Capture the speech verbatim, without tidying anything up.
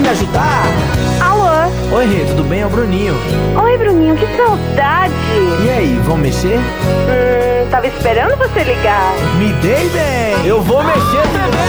ajudar? Alô? Oi, Rê, tudo bem? É o Bruninho. Oi, Bruninho, que saudade! E aí, vamos mexer? Hum, tava esperando você ligar. Me dei bem! Eu vou mexer também!